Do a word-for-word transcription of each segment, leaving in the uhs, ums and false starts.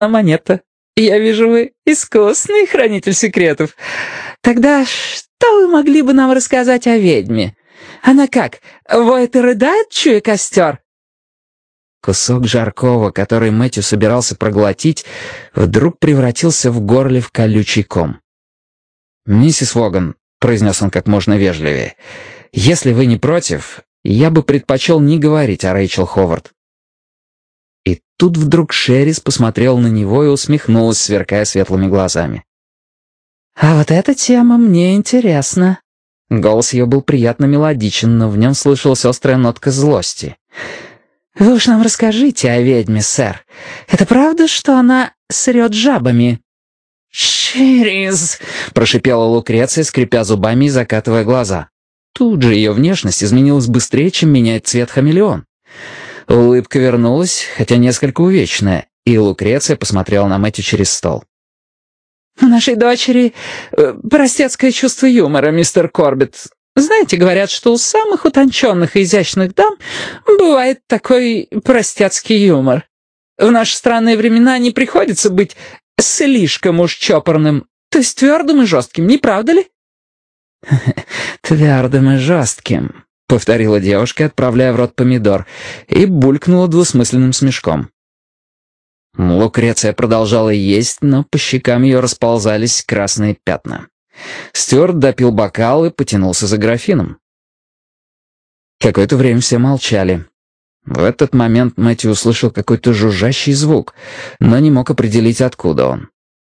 монета. Я вижу, вы искусный хранитель секретов. Тогда что вы могли бы нам рассказать о ведьме? Она как, воет и рыдает, чуя костер?» Кусок жаркого, который Мэтью собирался проглотить, вдруг превратился в горле в колючий ком. «Миссис Воган», — произнес он как можно вежливее, — «если вы не против, я бы предпочел не говорить о Рэйчел Ховард». И тут вдруг Шерис посмотрел на него и усмехнулась, сверкая светлыми глазами. «А вот эта тема мне интересна». Голос ее был приятно мелодичен, но в нем слышалась острая нотка злости. «Вы уж нам расскажите о ведьме, сэр. Это правда, что она срет жабами?» «Шерис!» — прошипела Лукреция, скрипя зубами и закатывая глаза. Тут же ее внешность изменилась быстрее, чем меняет цвет хамелеон. Улыбка вернулась, хотя несколько увечная, и Лукреция посмотрела на Мэтью через стол. «У нашей дочери э, простецкое чувство юмора, мистер Корбетт. Знаете, говорят, что у самых утонченных и изящных дам бывает такой простецкий юмор. В наши странные времена не приходится быть слишком уж чопорным, то есть твердым и жестким, не правда ли?» «Твердым и жестким», — повторила девушка, отправляя в рот помидор, и булькнула двусмысленным смешком. Лукреция продолжала есть, но по щекам ее расползались красные пятна. Стюарт допил бокал и потянулся за графином. Какое-то время все молчали. В этот момент Мэтью услышал какой-то жужжащий звук, но не мог определить, откуда он.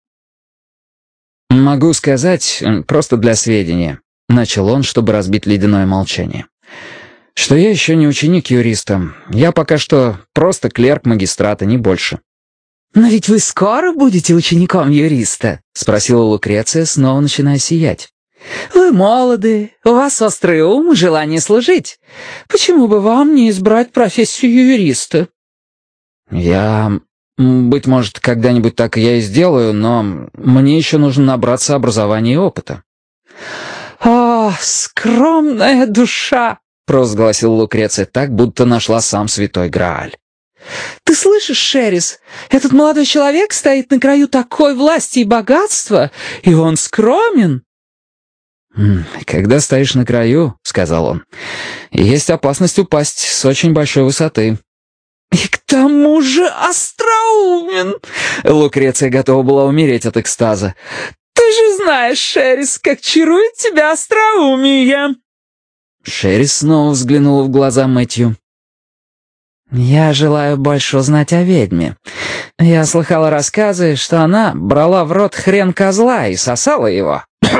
«Могу сказать, просто для сведения», — начал он, чтобы разбить ледяное молчание, «что я еще не ученик юриста. Я пока что просто клерк магистрата, не больше». «Но ведь вы скоро будете учеником юриста?» — спросила Лукреция, снова начиная сиять. «Вы молоды, у вас острый ум и желание служить. Почему бы вам не избрать профессию юриста?» «Я... быть может, когда-нибудь так я и сделаю, но мне еще нужно набраться образования и опыта». «О, скромная душа!» — провозгласила Лукреция так, будто нашла сам святой Грааль. «Ты слышишь, Шерис, этот молодой человек стоит на краю такой власти и богатства, и он скромен». «Когда стоишь на краю, — сказал он, — есть опасность упасть с очень большой высоты». «И к тому же остроумен!» Лукреция готова была умереть от экстаза. «Ты же знаешь, Шерис, как чарует тебя остроумие!» Шерис снова взглянула в глаза Мэтью. «Я желаю больше узнать о ведьме. Я слыхала рассказы, что она брала в рот хрен козла и сосала его».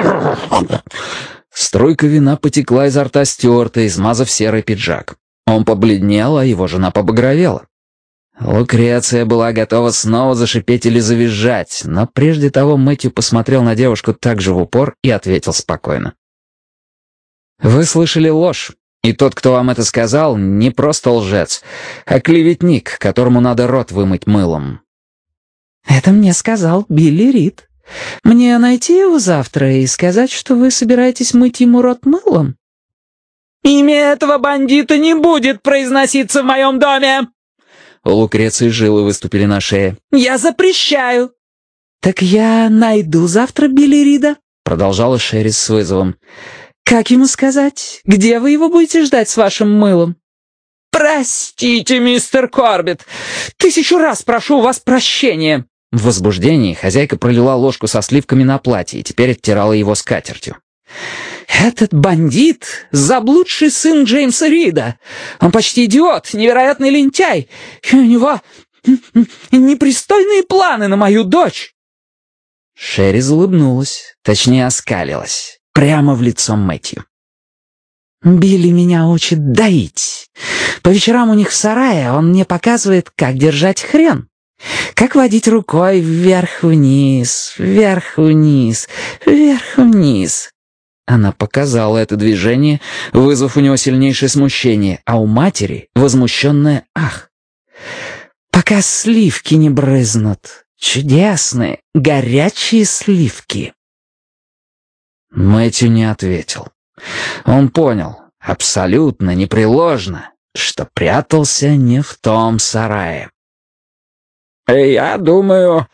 Струйка вина потекла изо рта Стюарта, измазав серый пиджак. Он побледнел, а его жена побагровела. Лукреция была готова снова зашипеть или завизжать, но прежде того Мэтью посмотрел на девушку так же в упор и ответил спокойно. «Вы слышали ложь. И тот, кто вам это сказал, не просто лжец, а клеветник, которому надо рот вымыть мылом». «Это мне сказал Билли Рид. Мне найти его завтра и сказать, что вы собираетесь мыть ему рот мылом?» «Имя этого бандита не будет произноситься в моем доме!» У Лукреции жилы выступили на шее. «Я запрещаю!» «Так я найду завтра Билли Рида», — продолжала Шерис с вызовом. «Как ему сказать? Где вы его будете ждать с вашим мылом?» «Простите, мистер Корбетт! Тысячу раз прошу у вас прощения!» В возбуждении хозяйка пролила ложку со сливками на платье и теперь оттирала его скатертью. «Этот бандит — заблудший сын Джеймса Рида. Он почти идиот, невероятный лентяй, и у него непристойные планы на мою дочь!» Шерри улыбнулась, точнее оскалилась, прямо в лицо Мэтью. «Билли меня учит доить. По вечерам у них в сарае он мне показывает, как держать хрен. Как водить рукой вверх-вниз, вверх-вниз, вверх-вниз». Она показала это движение, вызвав у него сильнейшее смущение, а у матери возмущенное «ах». «Пока сливки не брызнут. Чудесные, горячие сливки». Мэтью не ответил. Он понял, абсолютно непреложно, что прятался не в том сарае. «Я думаю,